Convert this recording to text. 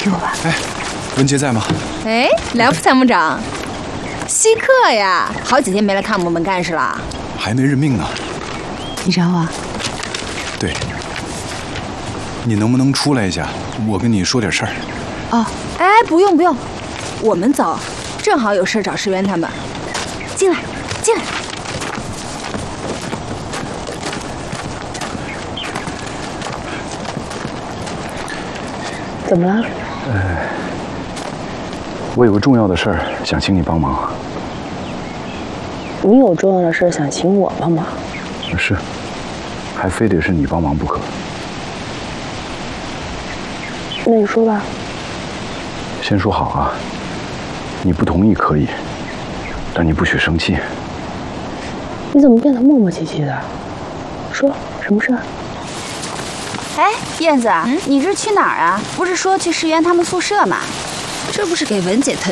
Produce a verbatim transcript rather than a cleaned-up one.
去我吧。 哎，文杰在吗？ 哎，来福参谋长，稀客呀，好几天没来看我们干事了。 还没任命呢。 你找我？ 对。你能不能出来一下？我跟你说点事儿。 哦， 哎，不用不用，我们走，正好有事找石原他们。进来，进来。 怎么了？ 呃，我有个重要的事儿想请你帮忙。 你有重要的事想请我帮忙？ 是，还非得是你帮忙不可。 那你说吧。 先说好啊，你不同意可以，但你不许生气。 你怎么变得磨磨唧唧的？说什么事儿？ 哎，燕子，嗯、你这是去哪儿啊？不是说去石原他们宿舍吗？ 这不是给文姐腾